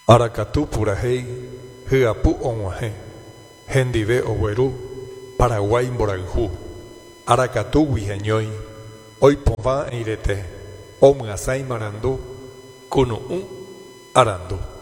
Aracatu purahei, hyapu oguaje, hendive ogueru, Paraguay mboraiju, Aracatu guiheñoi, oipovã eirete, omyasãi marandu, kunu'ũ arandu.